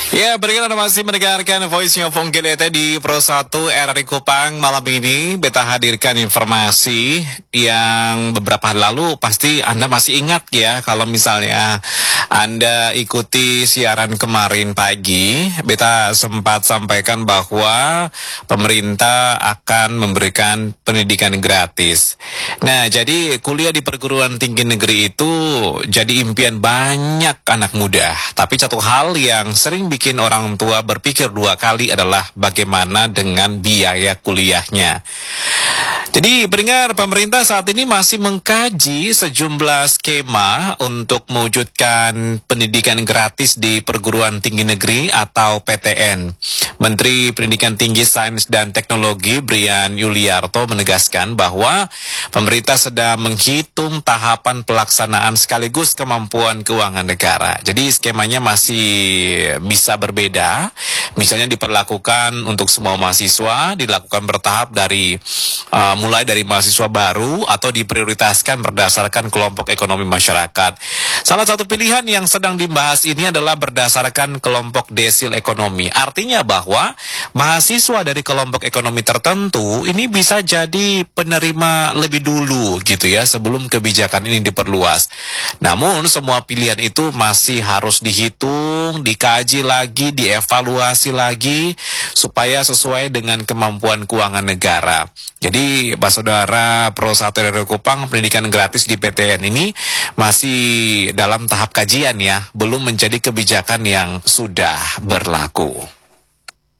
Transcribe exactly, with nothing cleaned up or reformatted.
Ya, berikan Anda masih mendengarkan Voice-nya Fonggilete di Pro satu R R I Kupang. Malam ini beta hadirkan informasi yang beberapa hari lalu pasti Anda masih ingat ya. Kalau misalnya Anda ikuti siaran kemarin pagi, beta sempat sampaikan bahwa pemerintah akan memberikan pendidikan gratis. Nah, jadi kuliah di perguruan tinggi negeri itu jadi impian banyak anak muda. Tapi satu hal yang sering bikin orang tua berpikir dua kali adalah bagaimana dengan biaya kuliahnya. Jadi pendengar, pemerintah saat ini masih mengkaji sejumlah skema untuk mewujudkan pendidikan gratis di perguruan tinggi negeri atau P T N. Menteri Pendidikan Tinggi Sains dan Teknologi Brian Yuliarto menegaskan bahwa pemerintah sedang menghitung tahapan pelaksanaan sekaligus kemampuan keuangan negara. Jadi skemanya masih bisa berbeda. Misalnya diperlakukan untuk semua mahasiswa, dilakukan bertahap dari uh, mulai dari mahasiswa baru atau diprioritaskan berdasarkan kelompok ekonomi masyarakat. Salah satu pilihan yang sedang dibahas ini adalah berdasarkan kelompok desil ekonomi. Artinya bahwa mahasiswa dari kelompok ekonomi tertentu ini bisa jadi penerima lebih dulu gitu ya sebelum kebijakan ini diperluas. Namun semua pilihan itu masih harus dihitung, dikaji lagi, dievaluasi lagi supaya sesuai dengan kemampuan keuangan negara. Jadi, Pak Saudara Pro satu R R I Kupang, pendidikan gratis di P T N ini masih dalam tahap kajian ya, belum menjadi kebijakan yang sudah berlaku.